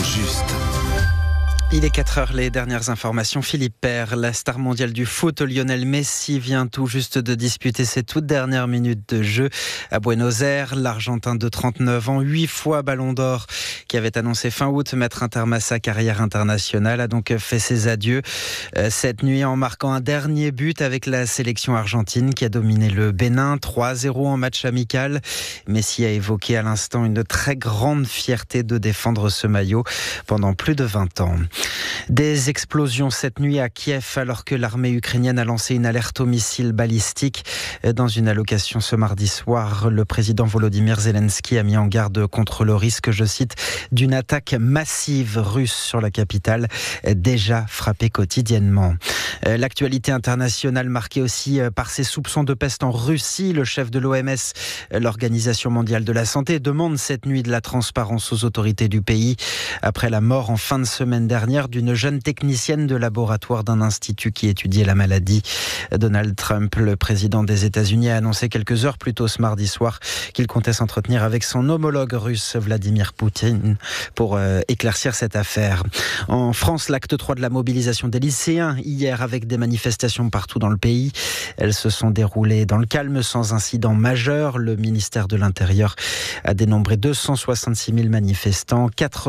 juste. Il est 4h, les dernières informations. Philippe Père, la star mondiale du foot, Lionel Messi, vient tout juste de disputer ses toutes dernières minutes de jeu à Buenos Aires. L'Argentin de 39 ans, 8 fois Ballon d'Or, qui avait annoncé fin août mettre un terme à sa carrière internationale, a donc fait ses adieux cette nuit en marquant un dernier but avec la sélection argentine qui a dominé le Bénin 3-0 en match amical. Messi a évoqué à l'instant une très grande fierté de défendre ce maillot pendant plus de 20 ans. Des explosions cette nuit à Kiev alors que l'armée ukrainienne a lancé une alerte aux missiles balistiques. Dans une allocation ce mardi soir, le président Volodymyr Zelensky a mis en garde contre le risque, je cite, d'une attaque massive russe sur la capitale, déjà frappée quotidiennement. L'actualité internationale marquée aussi par ces soupçons de peste en Russie. Le chef de l'OMS, l'Organisation mondiale de la santé, demande cette nuit de la transparence aux autorités du pays après la mort en fin de semaine dernière d'une jeune technicienne de laboratoire d'un institut qui étudiait la maladie. Donald Trump, le président des États-Unis, a annoncé quelques heures plus tôt ce mardi soir qu'il comptait s'entretenir avec son homologue russe Vladimir Poutine pour éclaircir cette affaire. En France, l'acte 3 de la mobilisation des lycéens hier avec des manifestations partout dans le pays. Elles se sont déroulées dans le calme sans incident majeur. Le ministère de l'Intérieur a dénombré 266 000 manifestants,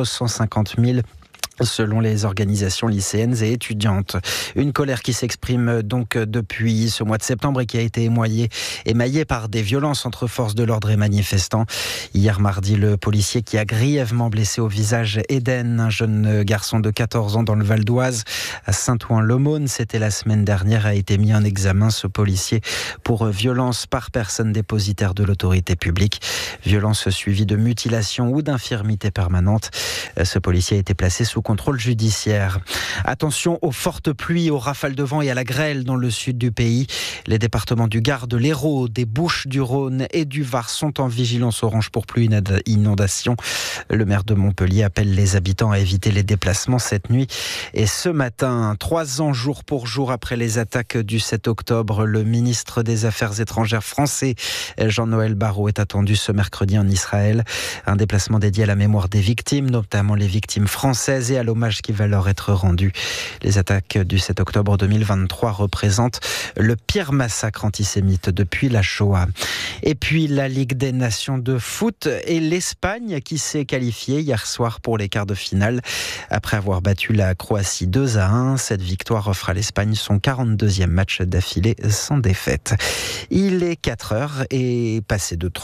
450 000 selon les organisations lycéennes et étudiantes. Une colère qui s'exprime donc depuis ce mois de septembre et qui a été émaillée par des violences entre forces de l'ordre et manifestants. Hier mardi, le policier qui a grièvement blessé au visage Eden, un jeune garçon de 14 ans dans le Val d'Oise, à Saint-Ouen-l'Aumône, c'était la semaine dernière, a été mis en examen, ce policier, pour violence par personne dépositaire de l'autorité publique. Violence suivie de mutilation ou d'infirmité permanente. Ce policier a été placé sous contrôle judiciaire. Attention aux fortes pluies, aux rafales de vent et à la grêle dans le sud du pays. Les départements du Gard, de l'Hérault, des Bouches-du-Rhône et du Var sont en vigilance orange pour pluie et inondation. Le maire de Montpellier appelle les habitants à éviter les déplacements cette nuit et ce matin. 3 ans jour pour jour après les attaques du 7 octobre, le ministre des Affaires étrangères français, Jean-Noël Barrot, est attendu ce mercredi en Israël. Un déplacement dédié à la mémoire des victimes, notamment les victimes françaises, et à l'hommage qui va leur être rendu. Les attaques du 7 octobre 2023 représentent le pire massacre antisémite depuis la Shoah. Et puis la Ligue des Nations de foot et l'Espagne qui s'est qualifiée hier soir pour les quarts de finale. Après avoir battu la Croatie 2-1, cette victoire offre à l'Espagne son 42e match d'affilée sans défaite. Il est 4h et passé de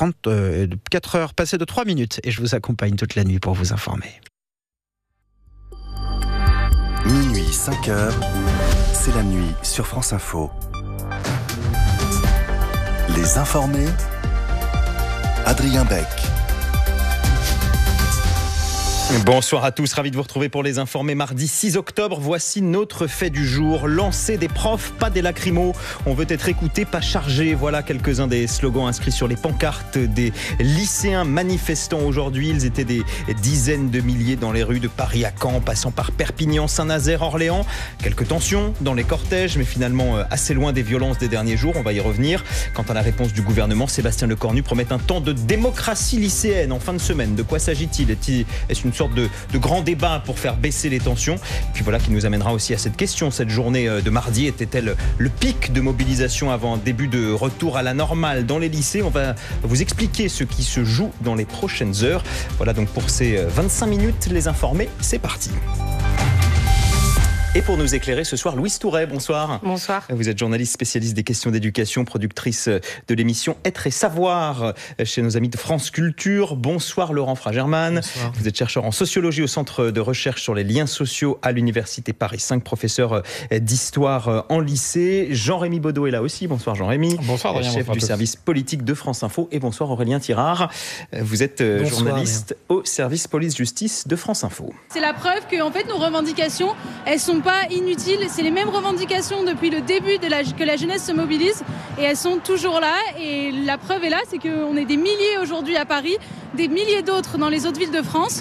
3 minutes et je vous accompagne toute la nuit pour vous informer. Minuit, 5h, c'est la nuit sur France Info. Les informés, Adrien Beck. Bonsoir à tous, ravi de vous retrouver pour les informés. Mardi 6 octobre, voici notre fait du jour. Lancer des profs, pas des lacrymos. On veut être écouté, pas chargé. Voilà quelques-uns des slogans inscrits sur les pancartes des lycéens manifestants aujourd'hui. Ils étaient des dizaines de milliers dans les rues de Paris à Caen, passant par Perpignan, Saint-Nazaire, Orléans. Quelques tensions dans les cortèges, mais finalement assez loin des violences des derniers jours. On va y revenir. Quant à la réponse du gouvernement, Sébastien Lecornu promet un temps de démocratie lycéenne en fin de semaine. De quoi s'agit-il ? Est-ce une sorte de grand débat pour faire baisser les tensions. Et puis voilà qui nous amènera aussi à cette question. Cette journée de mardi était-elle le pic de mobilisation avant un début de retour à la normale dans les lycées ? On va vous expliquer ce qui se joue dans les prochaines heures. Voilà donc pour ces 25 minutes, les informés, c'est parti. Et pour nous éclairer ce soir, Louise Touret, bonsoir. Bonsoir. Vous êtes journaliste spécialiste des questions d'éducation, productrice de l'émission Être et Savoir chez nos amis de France Culture. Bonsoir Laurent Fragerman. Bonsoir. Vous êtes chercheur en sociologie au Centre de recherche sur les liens sociaux à l'Université Paris 5, professeur d'histoire en lycée. Jean-Rémy Baudot est là aussi. Bonsoir Jean-Rémy. Bonsoir Adrien. Chef du service politique de France Info. Et bonsoir Aurélien Tirard. Vous êtes journaliste au service police-justice de France Info. C'est la preuve que en fait, nos revendications, elles sont pas inutiles. C'est les mêmes revendications depuis le début que la jeunesse se mobilise et elles sont toujours là. Et la preuve est là, c'est qu'on est des milliers aujourd'hui à Paris, des milliers d'autres dans les autres villes de France.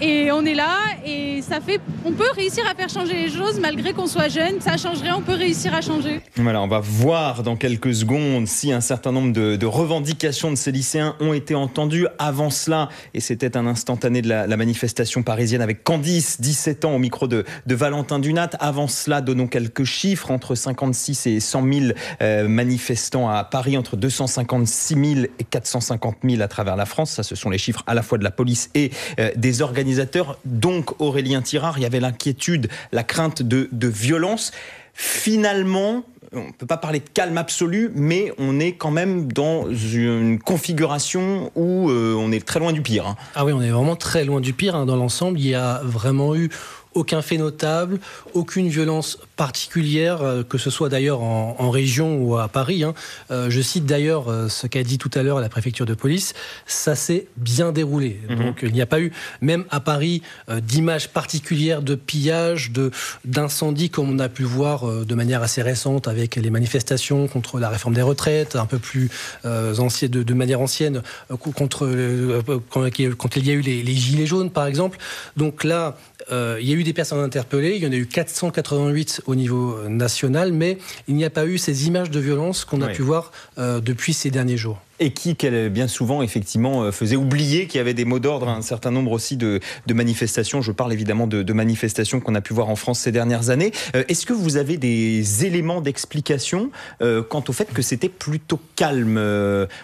Et on est là et on peut réussir à faire changer les choses malgré qu'on soit jeune. Ça changerait, on peut réussir à changer. Voilà, on va voir dans quelques secondes si un certain nombre de revendications de ces lycéens ont été entendues. Avant cela, et c'était un instantané de la manifestation parisienne avec Candice, 17 ans, au micro de Valentin Dunat. Avant cela, donnons quelques chiffres. Entre 56 et 100 000 manifestants à Paris, entre 256 000 et 450 000 à travers la France. Ça, ce sont les chiffres à la fois de la police et des organisateurs. Donc, Aurélien Tirard, il y avait l'inquiétude, la crainte de violence. Finalement, on ne peut pas parler de calme absolu, mais on est quand même dans une configuration où on est très loin du pire. Ah oui, on est vraiment très loin du pire. Dans l'ensemble, il y a vraiment eu aucun fait notable, aucune violence particulière, que ce soit d'ailleurs en région ou à Paris. Je cite d'ailleurs ce qu'a dit tout à l'heure la préfecture de police, ça s'est bien déroulé. Donc il n'y a pas eu, même à Paris, d'images particulières de pillage, d'incendies comme on a pu voir de manière assez récente avec les manifestations contre la réforme des retraites, un peu plus ancienne, de manière ancienne, quand il y a eu les gilets jaunes par exemple. Donc là, il y a eu des personnes interpellées, il y en a eu 488 au niveau national, mais il n'y a pas eu ces images de violence qu'on a pu voir depuis ces derniers jours. Et qui, bien souvent, effectivement, faisait oublier qu'il y avait des mots d'ordre, un certain nombre aussi de manifestations. Je parle évidemment de manifestations qu'on a pu voir en France ces dernières années. Est-ce que vous avez des éléments d'explication quant au fait que c'était plutôt calme, Aurélien ?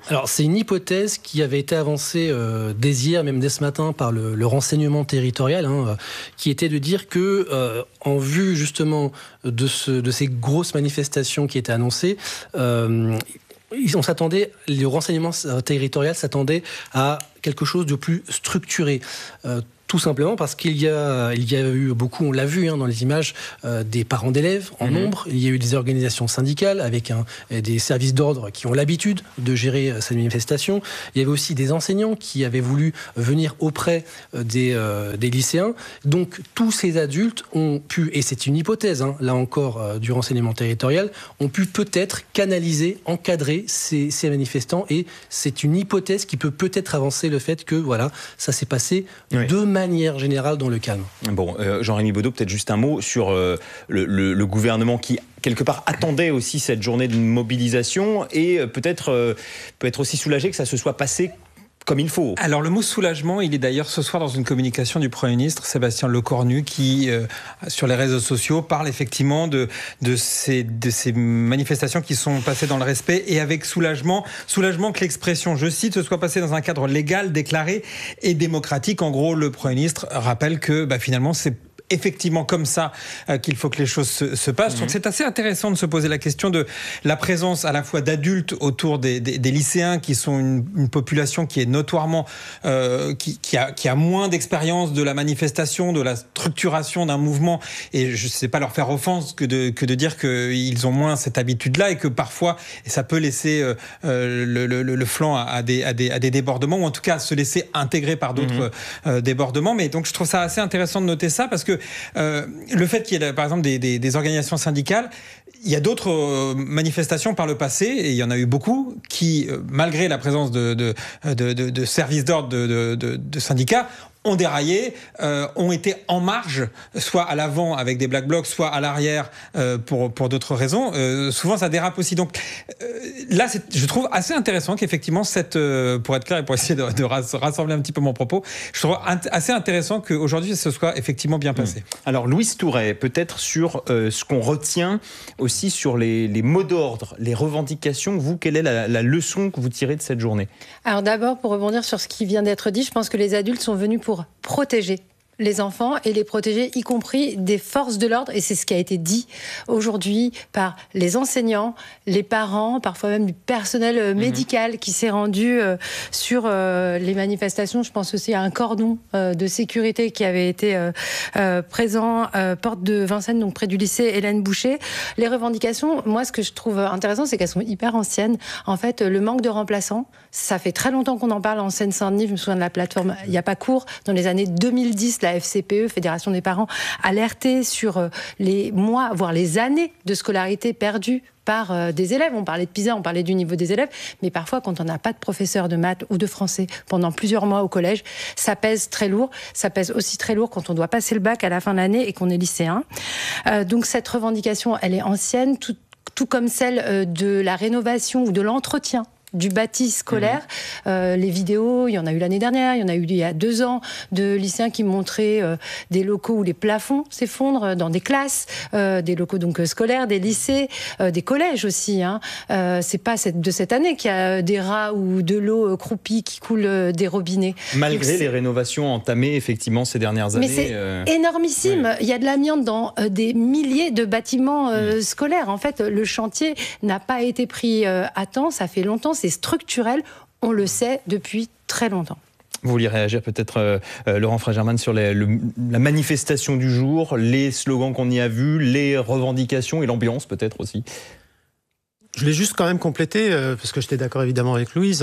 Alors, c'est une hypothèse qui avait été avancée dès hier, même dès ce matin, par le renseignement territorial, qui était de dire que, en vue justement de ces grosses manifestations qui étaient annoncées, on s'attendait, le renseignement territorial s'attendait à quelque chose de plus structuré. Tout simplement parce qu'il y a eu beaucoup, on l'a vu dans les images, des parents d'élèves en nombre. Il y a eu des organisations syndicales avec des services d'ordre qui ont l'habitude de gérer ces manifestations. Il y avait aussi des enseignants qui avaient voulu venir auprès des lycéens. Donc tous ces adultes ont pu, et c'est une hypothèse, là encore du renseignement territorial, ont pu peut-être canaliser, encadrer ces manifestants. Et c'est une hypothèse qui peut-être avancer le fait que voilà, ça s'est passé de manière générale dans le calme. Bon, Jean-Rémy Baudot, peut-être juste un mot sur le gouvernement qui, quelque part, attendait aussi cette journée de mobilisation et peut être aussi soulagé que ça se soit passé comme il faut. Alors le mot soulagement, il est d'ailleurs ce soir dans une communication du Premier ministre Sébastien Lecornu qui, sur les réseaux sociaux, parle effectivement de ces manifestations qui sont passées dans le respect et avec soulagement que l'expression, je cite, se soit passée dans un cadre légal, déclaré et démocratique. En gros, le Premier ministre rappelle que finalement c'est effectivement comme ça qu'il faut que les choses se passent. Je trouve que c'est assez intéressant de se poser la question de la présence à la fois d'adultes autour des lycéens qui sont une population qui est notoirement qui a moins d'expérience de la manifestation, de la structuration d'un mouvement, et je ne sais pas leur faire offense que de dire qu'ils ont moins cette habitude-là et que parfois ça peut laisser le flanc à des débordements, ou en tout cas se laisser intégrer par d'autres débordements. Mais donc je trouve ça assez intéressant de noter ça parce que le fait qu'il y ait par exemple des organisations syndicales, il y a d'autres manifestations par le passé, et il y en a eu beaucoup, qui, malgré la présence de services d'ordre de syndicats, ont déraillé, ont été en marge, soit à l'avant avec des black blocs, soit à l'arrière pour d'autres raisons. Souvent, ça dérape aussi. Donc là, je trouve assez intéressant qu'effectivement, pour être clair et pour essayer de rassembler un petit peu mon propos, je trouve assez intéressant qu'aujourd'hui, ce soit effectivement bien passé. Alors, Louise Touret, peut-être sur ce qu'on retient aussi sur les mots d'ordre, les revendications. Vous, quelle est la leçon que vous tirez de cette journée ? Alors d'abord, pour rebondir sur ce qui vient d'être dit, je pense que les adultes sont venus pour protéger les enfants et les protéger, y compris des forces de l'ordre. Et c'est ce qui a été dit aujourd'hui par les enseignants, les parents, parfois même du personnel médical qui s'est rendu sur les manifestations. Je pense aussi à un cordon de sécurité qui avait été présent, porte de Vincennes, donc près du lycée Hélène Boucher. Les revendications, moi, ce que je trouve intéressant, c'est qu'elles sont hyper anciennes. En fait, le manque de remplaçants, ça fait très longtemps qu'on en parle en Seine-Saint-Denis. Je me souviens de la plateforme Il n'y a pas cours. Dans les années 2010, la FCPE, Fédération des parents, alertait sur les mois, voire les années de scolarité perdues par des élèves. On parlait de PISA, on parlait du niveau des élèves, mais parfois quand on n'a pas de professeur de maths ou de français pendant plusieurs mois au collège, ça pèse très lourd. Ça pèse aussi très lourd quand on doit passer le bac à la fin de l'année et qu'on est lycéen. Donc cette revendication, elle est ancienne, tout comme celle de la rénovation ou de l'entretien du bâti scolaire. Les vidéos, il y en a eu l'année dernière, il y en a eu il y a 2 ans, de lycéens qui montraient des locaux où les plafonds s'effondrent dans des classes, des locaux donc scolaires, des lycées, des collèges aussi. C'est pas de cette année qu'il y a des rats ou de l'eau croupie qui coule des robinets. Malgré les rénovations entamées effectivement ces dernières années. Mais c'est énormissime. Ouais. Il y a de l'amiante dans des milliers de bâtiments scolaires. En fait, le chantier n'a pas été pris à temps, ça fait longtemps. C'est structurel, on le sait depuis très longtemps. Vous vouliez réagir peut-être, Laurent Freigermann, sur la manifestation du jour, les slogans qu'on y a vus, les revendications et l'ambiance peut-être aussi? Je l'ai juste quand même complété, parce que j'étais d'accord évidemment avec Louise.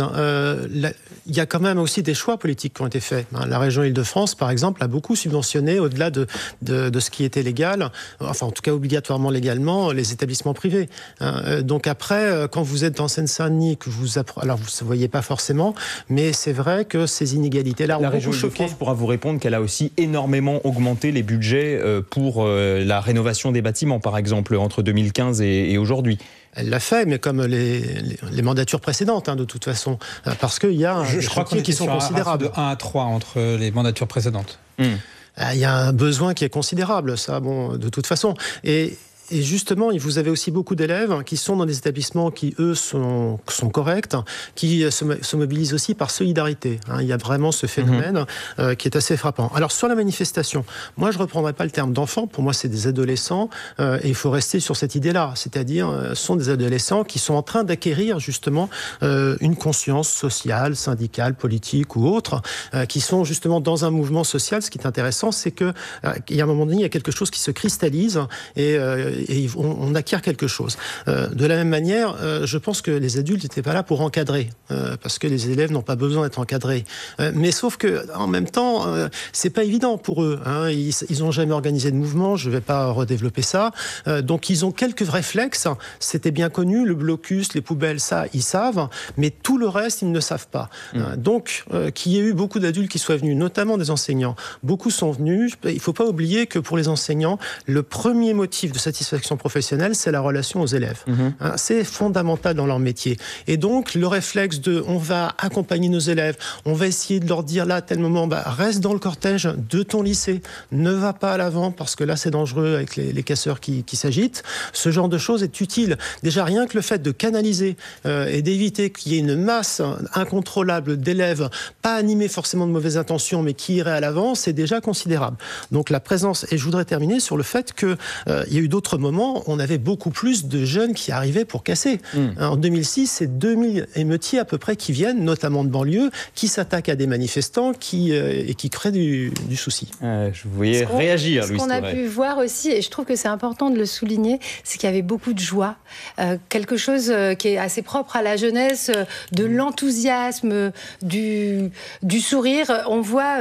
Il y a quand même aussi des choix politiques qui ont été faits. La région Île-de-France, par exemple, a beaucoup subventionné, au-delà de ce qui était légal, enfin en tout cas obligatoirement légalement, les établissements privés. Donc après, quand vous êtes en Seine-Saint-Denis, alors vous ne voyez pas forcément, mais c'est vrai que ces inégalités-là ont beaucoup choqué. La région Île-de-France pourra vous répondre qu'elle a aussi énormément augmenté les budgets pour la rénovation des bâtiments, par exemple, entre 2015 et aujourd'hui. Elle l'a fait, mais comme les mandatures précédentes, de toute façon. Parce qu'il y a des chantiers qui sont considérables. De 1 à 3 entre les mandatures précédentes. Il y a un besoin qui est considérable, ça, de toute façon. Et justement, vous avez aussi beaucoup d'élèves qui sont dans des établissements qui, eux, sont corrects, qui se mobilisent aussi par solidarité. Il y a vraiment ce phénomène qui est assez frappant. Alors, sur la manifestation, moi, je ne reprendrai pas le terme d'enfants. Pour moi, c'est des adolescents. Et il faut rester sur cette idée-là. C'est-à-dire, ce sont des adolescents qui sont en train d'acquérir, justement, une conscience sociale, syndicale, politique ou autre, qui sont, justement, dans un mouvement social. Ce qui est intéressant, c'est qu'il y a un moment donné, il y a quelque chose qui se cristallise et on acquiert quelque chose. De la même manière, je pense que les adultes n'étaient pas là pour encadrer, parce que les élèves n'ont pas besoin d'être encadrés. Mais sauf que, en même temps, c'est pas évident pour eux. Ils n'ont jamais organisé de mouvement, je ne vais pas redévelopper ça. Donc ils ont quelques réflexes, c'était bien connu, le blocus, les poubelles, ça, ils savent, mais tout le reste, ils ne savent pas. Donc, qu'il y ait eu beaucoup d'adultes qui soient venus, notamment des enseignants, beaucoup sont venus. Il ne faut pas oublier que pour les enseignants, le premier motif de satisfaction professionnelle, c'est la relation aux élèves. C'est fondamental dans leur métier. Et donc, le réflexe on va accompagner nos élèves, on va essayer de leur dire là, à tel moment, reste dans le cortège de ton lycée, ne va pas à l'avant, parce que là, c'est dangereux avec les casseurs qui s'agitent. Ce genre de choses est utile. Déjà, rien que le fait de canaliser et d'éviter qu'il y ait une masse incontrôlable d'élèves, pas animés forcément de mauvaises intentions, mais qui iraient à l'avant, c'est déjà considérable. Donc, la présence, et je voudrais terminer sur le fait qu'il y a eu d'autres moments, on avait beaucoup plus de jeunes qui arrivaient pour casser. En 2006, c'est 2000 émeutiers à peu près qui viennent, notamment de banlieue, qui s'attaquent à des manifestants et qui créent du souci. Je vous voyais réagir, Louise. Ce qu'on a pu voir aussi, et je trouve que c'est important de le souligner, c'est qu'il y avait beaucoup de joie. Quelque chose qui est assez propre à la jeunesse, de l'enthousiasme, du sourire. On voit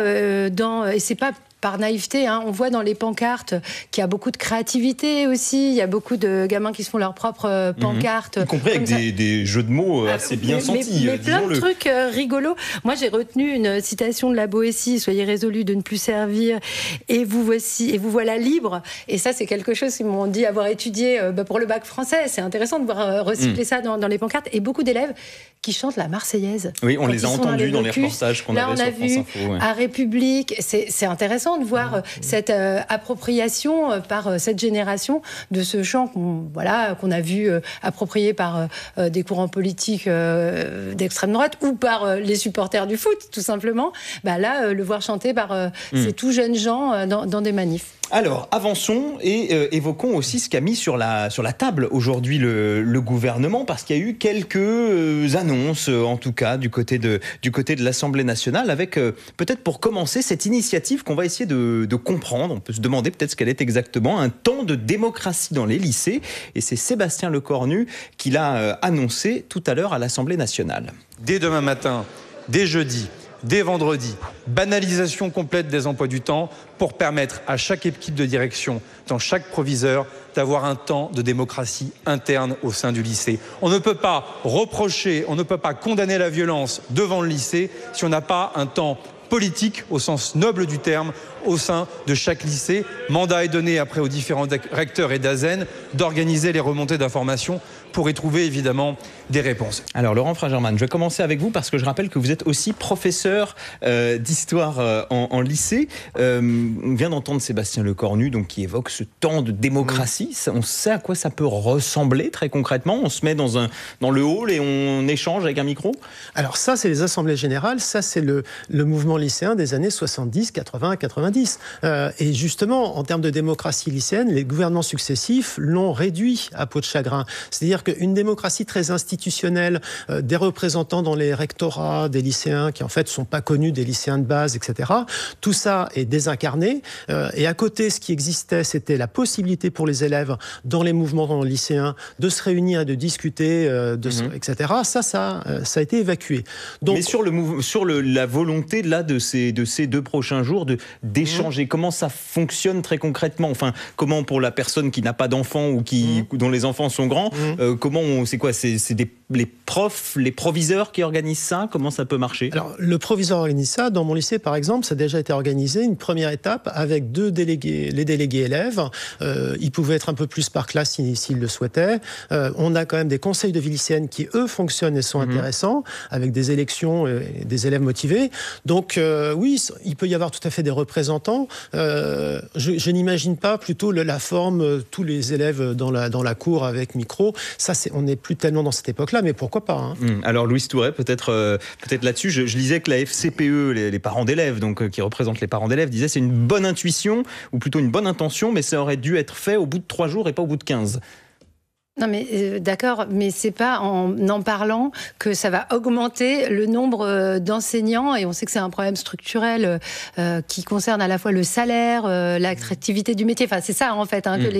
et c'est pas par naïveté, on voit dans les pancartes qu'il y a beaucoup de créativité aussi, il y a beaucoup de gamins qui se font leurs propres pancartes. Y compris avec des jeux de mots assez bien sentis. Mais plein de trucs rigolos. Moi, j'ai retenu une citation de la Boétie, « Soyez résolus de ne plus servir, et vous voilà libre ». Et ça, c'est quelque chose qu'ils m'ont dit avoir étudié pour le bac français. C'est intéressant de voir recycler ça dans les pancartes. Et beaucoup d'élèves qui chantent la Marseillaise. Oui, on les a entendus dans les reportages qu'on avait sur France Info. Là, on a vu à République. C'est intéressant de voir cette appropriation par cette génération de ce chant qu'on a vu approprié par des courants politiques d'extrême droite ou par les supporters du foot, tout simplement. Là, le voir chanter par ces tout jeunes gens dans des manifs. Alors, avançons et évoquons aussi ce qu'a mis sur la table aujourd'hui le gouvernement, parce qu'il y a eu quelques annonces, en tout cas, du côté de l'Assemblée nationale, avec peut-être pour commencer cette initiative qu'on va essayer de comprendre. On peut se demander peut-être ce qu'elle est exactement, un temps de démocratie dans les lycées. Et c'est Sébastien Lecornu qui l'a annoncé tout à l'heure à l'Assemblée nationale. Dès demain matin, dès jeudi, dès vendredi. Banalisation complète des emplois du temps pour permettre à chaque équipe de direction, dans chaque proviseur, d'avoir un temps de démocratie interne au sein du lycée. On ne peut pas reprocher, on ne peut pas condamner la violence devant le lycée si on n'a pas un temps politique au sens noble du terme au sein de chaque lycée. Mandat est donné après aux différents recteurs et d'ASEN d'organiser les remontées d'informations pour y trouver évidemment des réponses. Alors Laurent Fragerman, je vais commencer avec vous parce que je rappelle que vous êtes aussi professeur d'histoire en lycée. On vient d'entendre Sébastien Lecornu donc, qui évoque ce temps de démocratie. On sait à quoi ça peut ressembler très concrètement. On se met dans le hall et on échange avec un micro. Alors ça, c'est les assemblées générales. Ça, c'est le mouvement lycéen des années 70, 80, 90. Et justement, en termes de démocratie lycéenne, les gouvernements successifs l'ont réduit à peau de chagrin. C'est-à-dire qu'une démocratie très institutionnelle, des représentants dans les rectorats, des lycéens qui en fait ne sont pas connus des lycéens de base, etc. Tout ça est désincarné. Et à côté, ce qui existait, c'était la possibilité pour les élèves dans les mouvements lycéens de se réunir et de discuter, etc. Ça a été évacué. Donc, mais sur la volonté là de ces 2 prochains jours d'échanger, comment ça fonctionne très concrètement ? Enfin, comment pour la personne qui n'a pas d'enfants ou dont les enfants sont grands, c'est quoi ? C'est les profs, les proviseurs qui organisent ça ? Comment ça peut marcher ? Alors, le proviseur organise ça. Dans mon lycée, par exemple, ça a déjà été organisé, une première étape avec 2 délégués, les délégués élèves. Ils pouvaient être un peu plus par classe s'ils le souhaitaient. On a quand même des conseils de vie lycéenne qui, eux, fonctionnent et sont intéressants, avec des élections et des élèves motivés. Donc, oui, il peut y avoir tout à fait des représentants. Je n'imagine pas plutôt la forme, tous les élèves dans la cour avec micro. Ça, on n'est plus tellement dans cette époque-là, mais pourquoi pas, hein. Alors Louise Touret, peut-être là-dessus, je lisais que la FCPE, les parents d'élèves, donc qui représentent les parents d'élèves, disait c'est une bonne intuition, ou plutôt une bonne intention, mais ça aurait dû être fait au bout de 3 jours et pas au bout de 15. Non mais d'accord, mais c'est pas en parlant que ça va augmenter le nombre d'enseignants, et on sait que c'est un problème structurel qui concerne à la fois le salaire, l'attractivité du métier. Enfin, c'est ça en fait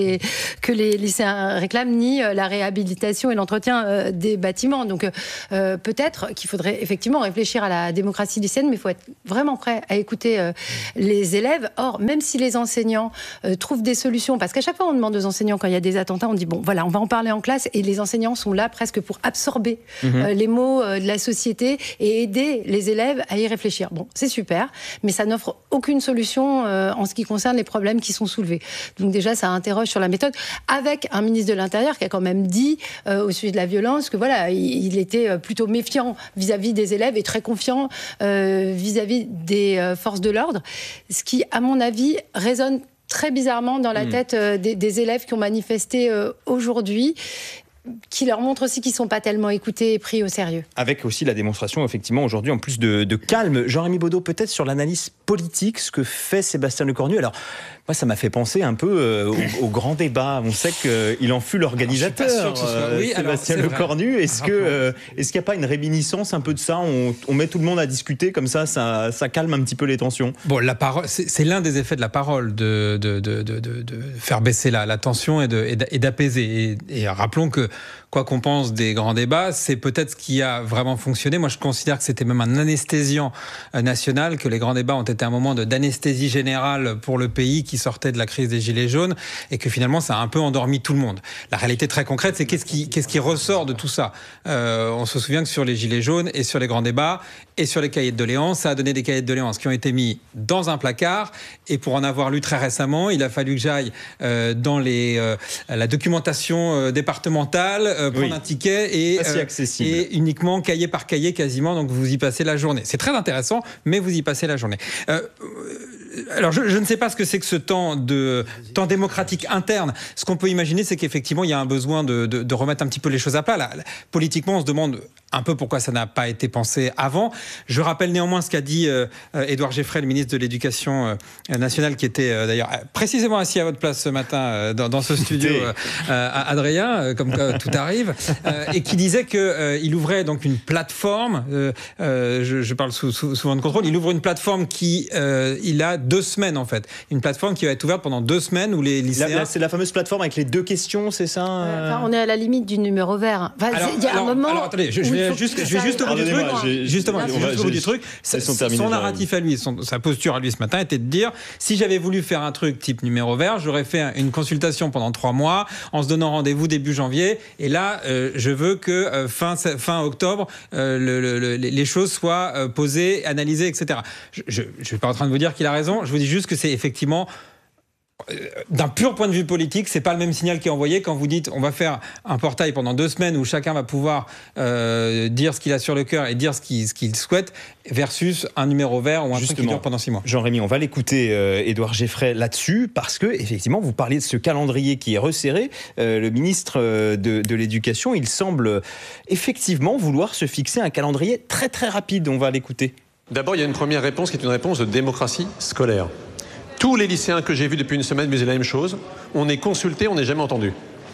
que les lycéens réclament, ni la réhabilitation et l'entretien des bâtiments. Donc peut-être qu'il faudrait effectivement réfléchir à la démocratie lycéenne, mais il faut être vraiment prêt à écouter les élèves. Or, même si les enseignants trouvent des solutions, parce qu'à chaque fois on demande aux enseignants quand il y a des attentats, on dit bon voilà, on va en parler en classe, et les enseignants sont là presque pour absorber les mots de la société et aider les élèves à y réfléchir. Bon, c'est super, mais ça n'offre aucune solution en ce qui concerne les problèmes qui sont soulevés. Donc déjà, ça interroge sur la méthode, avec un ministre de l'Intérieur qui a quand même dit au sujet de la violence que voilà, il était plutôt méfiant vis-à-vis des élèves et très confiant vis-à-vis des forces de l'ordre, ce qui, à mon avis, résonne très bizarrement dans la tête des élèves qui ont manifesté aujourd'hui, qui leur montre aussi qu'ils ne sont pas tellement écoutés et pris au sérieux. Avec aussi la démonstration, effectivement, aujourd'hui, en plus de calme. Jean-Rémy Baudot, peut-être sur l'analyse politique, ce que fait Sébastien Lecornu. Alors, moi, ça m'a fait penser un peu au grand débat. On sait qu'il en fut l'organisateur, Sébastien Lecornu. Est-ce qu'il n'y a pas une réminiscence un peu de ça ? On met tout le monde à discuter, comme ça calme un petit peu les tensions. Bon, la parole, c'est l'un des effets de la parole, de faire baisser la tension et d'apaiser. Et rappelons que, quoi qu'on pense des grands débats, c'est peut-être ce qui a vraiment fonctionné. Moi, je considère que c'était même un anesthésiant national, que les grands débats ont été un moment d'anesthésie générale pour le pays qui sortait de la crise des Gilets jaunes, et que finalement, ça a un peu endormi tout le monde. La réalité très concrète, c'est qu'est-ce qui ressort de tout ça ? On se souvient que sur les Gilets jaunes et sur les grands débats et sur les cahiers de doléances, ça a donné des cahiers de doléances qui ont été mis dans un placard, et pour en avoir lu très récemment, il a fallu que j'aille dans la documentation départementale, prendre un ticket et uniquement cahier par cahier quasiment, donc vous y passez la journée. C'est très intéressant, mais vous y passez la journée. Alors je ne sais pas ce que c'est que ce temps démocratique interne. Ce qu'on peut imaginer, c'est qu'effectivement il y a un besoin de remettre un petit peu les choses à plat. Là, politiquement, on se demande un peu pourquoi ça n'a pas été pensé avant. Je rappelle néanmoins ce qu'a dit Édouard Geffray, le ministre de l'Éducation nationale, qui était d'ailleurs précisément assis à votre place ce matin dans ce studio, Adrien, comme tout arrive, et qui disait qu'il ouvrait donc une plateforme, je parle souvent de contrôle, il ouvre une plateforme il a 2 semaines en fait, une plateforme qui va être ouverte pendant 2 semaines où les lycéens... C'est la fameuse plateforme avec les 2 questions, c'est ça on est à la limite du numéro vert. Alors, attendez, je vais vais juste au bout du truc. Justement, au bout du truc. Son narratif à lui, sa posture à lui ce matin était de dire, si j'avais voulu faire un truc type numéro vert, j'aurais fait une consultation pendant 3 mois en se donnant rendez-vous début janvier. Et là, je veux que fin octobre, les choses soient posées, analysées, etc. Je ne suis pas en train de vous dire qu'il a raison. Je vous dis juste que c'est effectivement... d'un pur point de vue politique, c'est pas le même signal qui est envoyé quand vous dites on va faire un portail pendant 2 semaines où chacun va pouvoir dire ce qu'il a sur le cœur et dire ce qu'il souhaite versus un numéro vert ou un truc qui dure pendant 6 mois. Jean-Rémy, on va l'écouter Édouard Geffray là-dessus parce que effectivement vous parliez de ce calendrier qui est resserré. Le ministre de l'Éducation, il semble effectivement vouloir se fixer un calendrier très très rapide. On va l'écouter. D'abord, il y a une première réponse qui est une réponse de démocratie scolaire. Tous les lycéens que j'ai vus depuis une semaine me disaient la même chose. On est consulté, on n'est jamais entendu.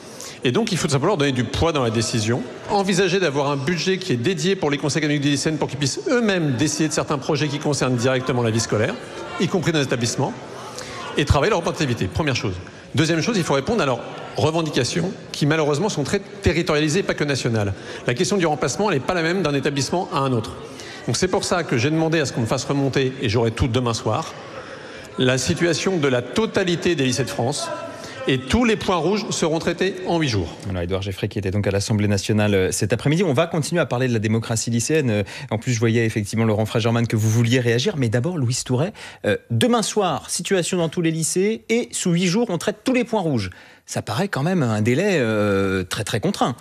Et donc, il faut tout simplement leur donner du poids dans la décision. Envisager d'avoir un budget qui est dédié pour les conseils académiques des lycéennes pour qu'ils puissent eux-mêmes décider de certains projets qui concernent directement la vie scolaire, y compris dans les établissements, et travailler leur représentativité. Première chose. Deuxième chose, il faut répondre à leurs revendications qui, malheureusement, sont très territorialisées, pas que nationales. La question du remplacement, elle n'est pas la même d'un établissement à un autre. Donc, c'est pour ça que j'ai demandé à ce qu'on me fasse remonter, et j'aurai tout demain soir, la situation de la totalité des lycées de France et tous les points rouges seront traités en 8 jours. Alors, Édouard Geffray qui était donc à l'Assemblée nationale cet après-midi. On va continuer à parler de la démocratie lycéenne. En plus, je voyais effectivement Laurent Fragerman que vous vouliez réagir. Mais d'abord, Louise Touret, demain soir, situation dans tous les lycées et sous 8 jours, on traite tous les points rouges. Ça paraît quand même un délai très très contraint.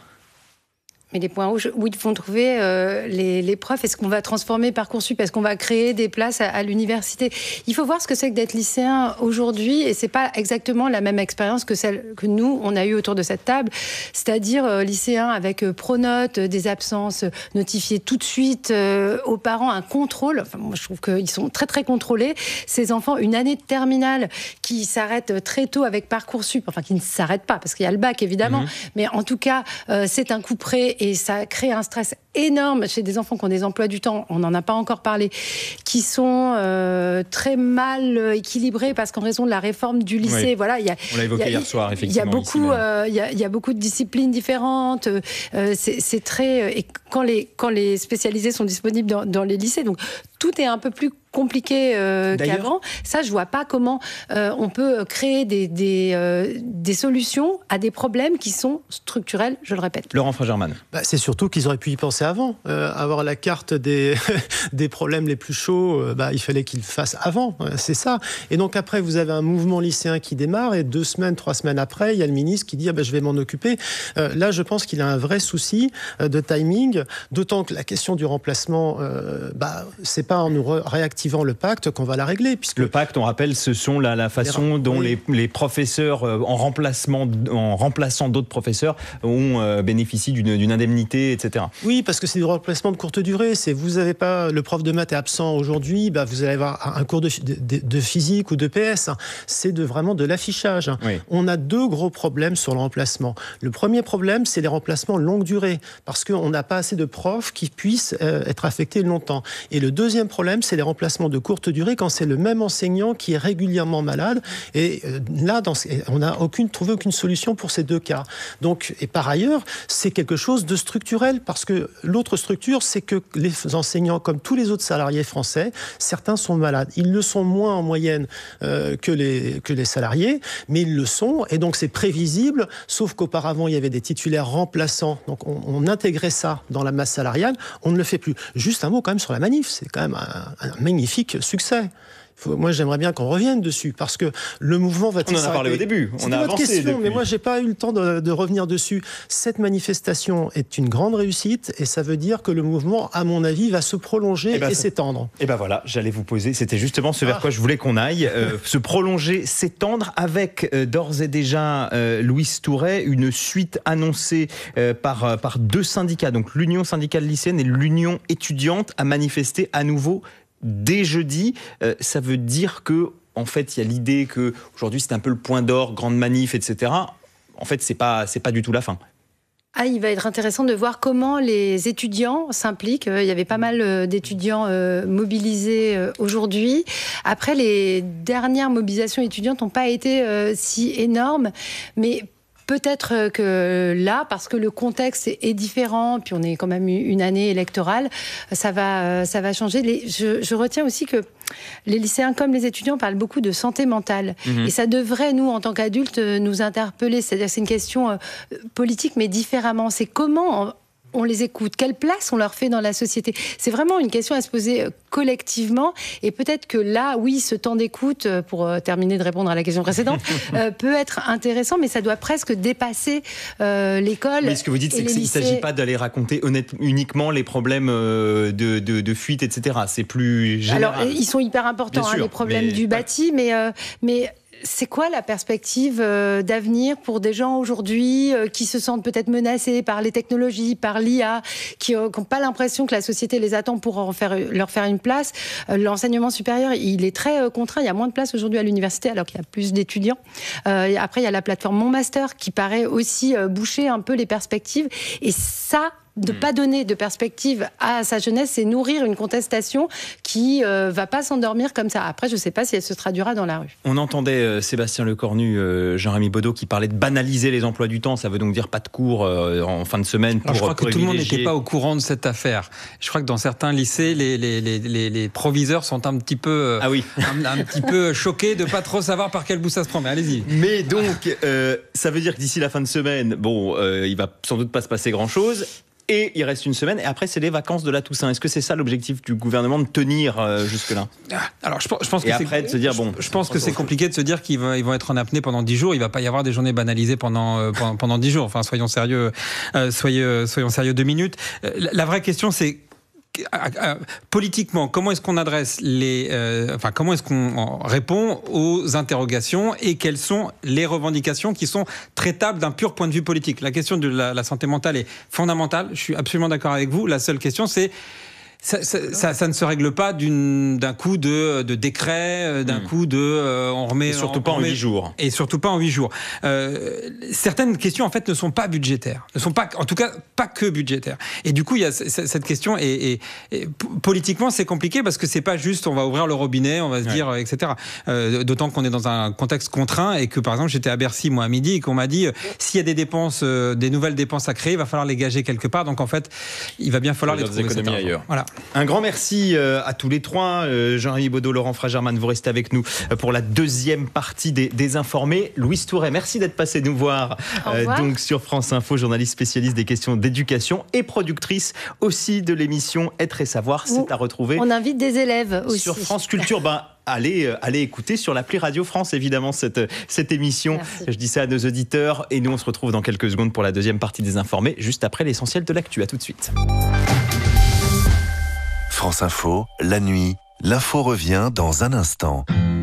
Mais les points rouges, où ils vont trouver les profs? Est-ce qu'on va transformer Parcoursup? Est-ce qu'on va créer des places à l'université? Il faut voir ce que c'est que d'être lycéen aujourd'hui, et c'est pas exactement la même expérience que celle que nous, on a eue autour de cette table, c'est-à-dire lycéens avec pronote, des absences notifiées tout de suite aux parents, un contrôle. Enfin, moi, je trouve qu'ils sont très, très contrôlés. Ces enfants, une année de terminale qui s'arrête très tôt avec Parcoursup, enfin, qui ne s'arrête pas, parce qu'il y a le bac, évidemment, mais en tout cas, c'est un coup près. Et ça crée un stress énorme chez des enfants qui ont des emplois du temps, on n'en a pas encore parlé, qui sont très mal équilibrés parce qu'en raison de la réforme du lycée, oui. Voilà, on l'a évoqué hier soir, effectivement. Il y a beaucoup de disciplines différentes. C'est très et quand les spécialisés sont disponibles dans les lycées, donc tout est un peu plus compliqué qu'avant. Ça, je vois pas comment on peut créer des solutions à des problèmes qui sont structurels, je le répète. Laurent Fragerman. C'est surtout qu'ils auraient pu y penser avant. Avoir la carte des problèmes les plus chauds, il fallait qu'ils le fassent avant. C'est ça. Et donc après, vous avez un mouvement lycéen qui démarre et 2 semaines, 3 semaines après, il y a le ministre qui dit je vais m'en occuper. Là, je pense qu'il a un vrai souci de timing, d'autant que la question du remplacement, c'est pas en nous réactivant le pacte qu'on va la régler. Puisque le pacte, on rappelle, ce sont la façon dont les professeurs, en remplaçant d'autres professeurs, bénéficient d'une indemnité, etc. Oui, parce que c'est du remplacement de courte durée. Vous n'avez pas, le prof de maths est absent aujourd'hui, vous allez avoir un cours de physique ou de PS. C'est vraiment de l'affichage. Oui. On a 2 gros problèmes sur le remplacement. Le premier problème, c'est les remplacements longue durée, parce qu'on n'a pas assez de profs qui puissent être affectés longtemps. Et le deuxième problème, c'est les remplacements de courte durée quand c'est le même enseignant qui est régulièrement malade. Et là, on n'a trouvé aucune solution pour ces 2 cas. Donc, et par ailleurs, c'est quelque chose de structurel, parce que l'autre structure, c'est que les enseignants, comme tous les autres salariés français, certains sont malades. Ils le sont moins en moyenne que les salariés, mais ils le sont, et donc c'est prévisible, sauf qu'auparavant, il y avait des titulaires remplaçants. Donc on intégrait ça dans la masse salariale, on ne le fait plus. Juste un mot quand même sur la manif, c'est quand même un magnifique succès. Moi, j'aimerais bien qu'on revienne dessus, parce que le mouvement va-t-il s'arrêter ? On en a parlé au début. C'est votre question, mais moi, j'ai pas eu le temps de revenir dessus. Cette manifestation est une grande réussite, et ça veut dire que le mouvement, à mon avis, va se prolonger et s'étendre. Et voilà, j'allais vous poser, c'était justement ce vers quoi je voulais qu'on aille, se prolonger, s'étendre, avec d'ores et déjà, Louise Touret, une suite annoncée par 2 syndicats, donc l'Union syndicale lycéenne et l'Union étudiante, à manifester à nouveau dès jeudi. Ça veut dire que, en fait, il y a l'idée que aujourd'hui c'est un peu le point d'or, grande manif, etc. En fait, c'est pas du tout la fin. Il va être intéressant de voir comment les étudiants s'impliquent. Il y avait pas mal d'étudiants mobilisés aujourd'hui. Après, les dernières mobilisations étudiantes n'ont pas été si énormes, mais peut-être que là, parce que le contexte est différent, puis on est quand même une année électorale, ça va changer. Je retiens aussi que les lycéens comme les étudiants parlent beaucoup de santé mentale. Et ça devrait, nous, en tant qu'adultes, nous interpeller. C'est-à-dire que c'est une question politique, mais différemment. C'est comment on les écoute, quelle place on leur fait dans la société. C'est vraiment une question à se poser collectivement. Et peut-être que là, oui, ce temps d'écoute, pour terminer de répondre à la question précédente, peut être intéressant, mais ça doit presque dépasser l'école. Mais ce que vous dites, c'est qu'il ne s'agit pas d'aller raconter uniquement les problèmes de fuite, etc. C'est plus général. Alors, ils sont hyper importants, les problèmes du bâti, mais c'est quoi la perspective d'avenir pour des gens aujourd'hui qui se sentent peut-être menacés par les technologies, par l'IA, qui n'ont pas l'impression que la société les attend pour leur faire une place? L'enseignement supérieur, il est très contraint. Il y a moins de place aujourd'hui à l'université alors qu'il y a plus d'étudiants. Après, il y a la plateforme Mon Master qui paraît aussi boucher un peu les perspectives. Et ça, de ne pas donner de perspective à sa jeunesse, c'est nourrir une contestation qui ne va pas s'endormir comme ça. Après, je ne sais pas si elle se traduira dans la rue. On entendait Sébastien Lecornu, Jean-Rémy Baudot, qui parlait de banaliser les emplois du temps. Ça veut donc dire pas de cours en fin de semaine pour je crois que tout le monde n'était pas au courant de cette affaire. Je crois que dans certains lycées, les proviseurs sont un petit peu, un petit peu choqués de ne pas trop savoir par quel bout ça se prend. Mais allez-y. Mais donc, ça veut dire que d'ici la fin de semaine, il va sans doute pas se passer grand-chose. Et il reste une semaine, et après c'est les vacances de la Toussaint. Est-ce que c'est ça l'objectif du gouvernement, de tenir jusque-là? Alors je pense et après de se dire je pense que c'est compliqué de se dire qu'ils vont être en apnée pendant 10 jours. Il va pas y avoir des journées banalisées pendant 10 jours. Enfin, soyons sérieux 2 minutes. La vraie question, c'est politiquement, comment est-ce qu'on adresse comment est-ce qu'on répond aux interrogations et quelles sont les revendications qui sont traitables d'un pur point de vue politique? La question de la santé mentale est fondamentale. Je suis absolument d'accord avec vous. La seule question, c'est ça ne se règle pas d'un coup de décret, d'un coup de on remet. Et surtout pas en 8 jours. Et surtout pas en 8 jours. Certaines questions en fait ne sont pas budgétaires, ne sont pas, en tout cas, pas que budgétaires. Et du coup, il y a cette question et politiquement c'est compliqué parce que c'est pas juste on va ouvrir le robinet, on va se dire etc. D'autant qu'on est dans un contexte contraint et que par exemple j'étais à Bercy moi à midi et qu'on m'a dit s'il y a des dépenses, des nouvelles dépenses à créer, il va falloir les gager quelque part. Donc en fait, il va bien falloir les trouver économies ailleurs. Voilà. Un grand merci à tous les trois. Jean-Rémy Baudot, Laurent Fragerman, vous restez avec nous pour la deuxième partie des Informés. Louise Touret, merci d'être passée nous voir donc sur France Info, journaliste spécialiste des questions d'éducation et productrice aussi de l'émission Être et Savoir. C'est à retrouver. On invite des élèves aussi. Sur France Culture. Allez écouter sur l'appli Radio France, évidemment, cette émission. Merci. Je dis ça à nos auditeurs. Et nous, on se retrouve dans quelques secondes pour la deuxième partie des Informés, juste après l'essentiel de l'actu. À tout de suite. France Info, la nuit, l'info revient dans un instant.